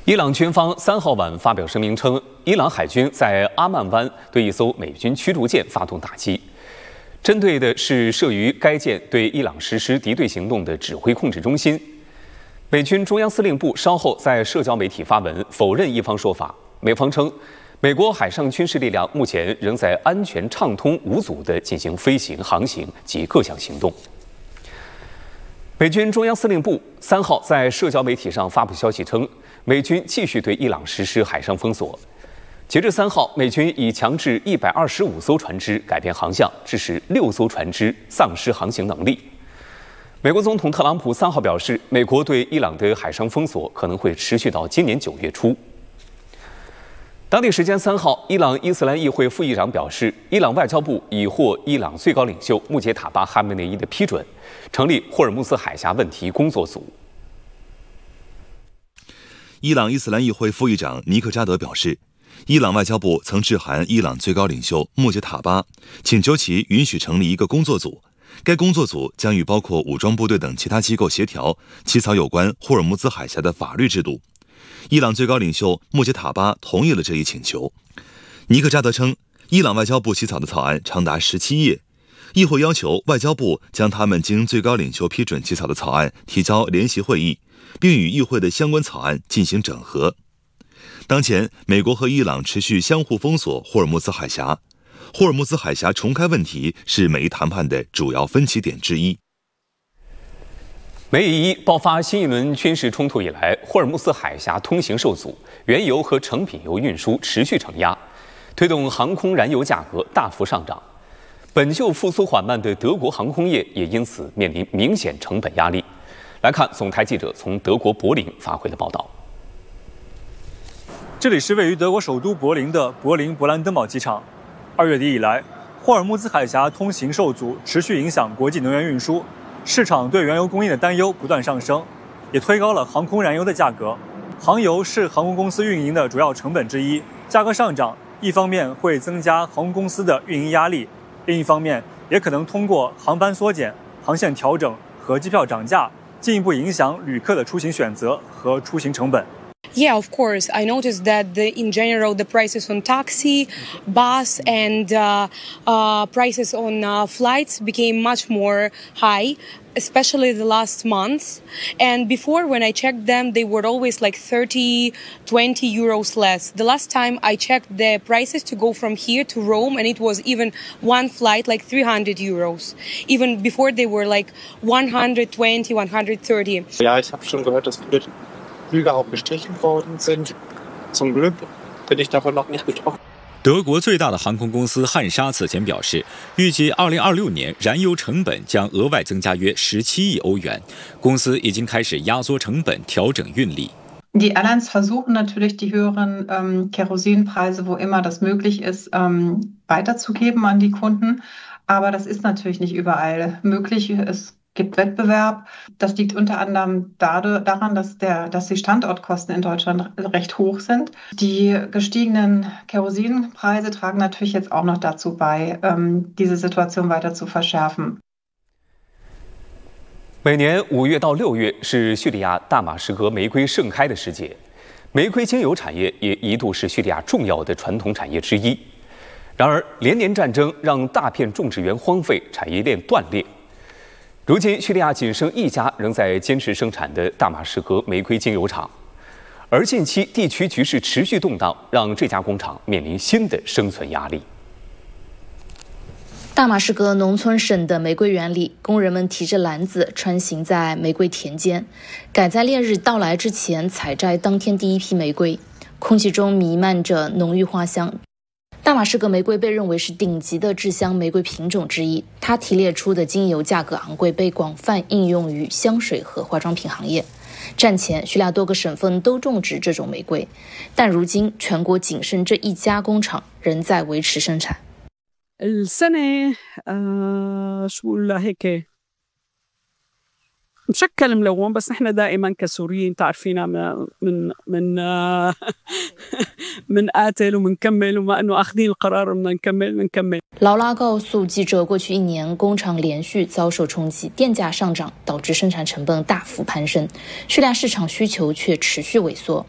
伊朗军方3号晚发表声明称，伊朗海军在阿曼湾对一艘美军驱逐舰发动打击，针对的是设于该舰对伊朗实施敌对行动的指挥控制中心。美军中央司令部稍后在社交媒体发文否认一方说法，美方称，美国海上军事力量目前仍在安全畅通无阻地进行飞行、航行及各项行动。美军中央司令部3号在社交媒体上发布消息称，美军继续对伊朗实施海上封锁。截至3号，美军已强制125艘船只改变航向，致使6艘船只丧失航行能力。美国总统特朗普3号表示，美国对伊朗的海上封锁可能会持续到今年9月初。当地时间3号，伊朗伊斯兰议会副议长表示，伊朗外交部已获伊朗最高领袖穆杰塔巴·哈梅内伊的批准，成立霍尔木兹海峡问题工作组。 伊朗伊斯兰议会副议长尼克扎德表示，伊朗外交部曾致函伊朗最高领袖穆杰塔巴，请求其允许成立一个工作组。该工作组将与包括武装部队等其他机构协调，起草有关霍尔木兹海峡的法律制度。伊朗最高领袖穆杰塔巴同意了这一请求。尼克扎德称，伊朗外交部起草的草案长达17页，议会要求外交部将他们经最高领袖批准起草的草案提交联席会议，并与议会的相关草案进行整合。当前，美国和伊朗持续相互封锁霍尔木兹海峡，霍尔木兹海峡重开问题是美伊谈判的主要分歧点之一。 美以1爆发新一轮军事冲突以来，霍尔木兹海峡通行受阻，原油和成品油运输持续承压，推动航空燃油价格大幅上涨。本就复苏缓慢的德国航空业也因此面临明显成本压力。来看总台记者从德国柏林发回的报道。 这里是位于德国首都柏林的柏林勃兰登堡机场。2月底以来，霍尔木兹海峡通行受阻，持续影响国际能源运输。市场对原油供应的担忧不断上升，也推高了航空燃油的价格。航油是航空公司运营的主要成本之一，价格上涨，一方面会增加航空公司的运营压力，另一方面也可能通过航班缩减、航线调整和机票涨价，进一步影响旅客的出行选择和出行成本。 Yeah, of course. I noticed that in general, the prices on taxi, bus, and prices on flights became much more high, especially the last month. And before, when I checked them, they were always like 30, 20 euros less. The last time I checked the prices to go from here to Rome, and it was even one flight like 300 euros. Even before, they were like 120, 130. Ja, ich habe schon gehört, dass Flüge auch gestrichen worden sind. Zum Glück bin ich davon noch nicht betroffen. 德国最大的航空公司汉莎此前表示，预计2026年燃油成本将额外增加约17亿欧元。公司已经开始压缩成本，调整运力。 Die Airlines versuchen natürlich, die höheren Kerosinpreise, wo immer das möglich ist, weiterzugeben an die Kunden. Aber das ist natürlich nicht überall möglich. Es gibt Wettbewerb. Das liegt unter anderem daran, dass die Standortkosten in Deutschland recht hoch sind. Die gestiegenen Kerosinpreise tragen natürlich jetzt auch noch dazu bei, diese Situation weiter zu verschärfen. 每年5月到6月是叙利亚大马士革玫瑰盛开的时节，玫瑰精油产业也一度是叙利亚重要的传统产业之一。然而，连年战争让大片种植园荒废，产业链断裂。如今，叙利亚仅剩一家仍在坚持生产的大马士革玫瑰精油厂，而近期地区局势持续动荡，让这家工厂面临新的生存压力。 大马士革农村省的玫瑰园里，工人们提着篮子穿行在玫瑰田间，赶在烈日到来之前采摘当天第一批玫瑰，空气中弥漫着浓郁花香。大马士革玫瑰被认为是顶级的制香玫瑰品种之一，它提炼出的精油价格昂贵，被广泛应用于香水和化妆品行业。战前，叙利亚多个省份都种植这种玫瑰，但如今全国仅剩这一家工厂仍在维持生产。 السنة شو بقول هيك مشكل ملون بس نحن دائما كسوريين تعرفينا من قاتل ومنكمل وما انه اخذين القرار بدنا نكمل。 劳拉告诉记者，过去1年工厂连续遭受冲击，电价上涨导致生产成本大幅攀升，叙利亚市场需求却持续萎缩。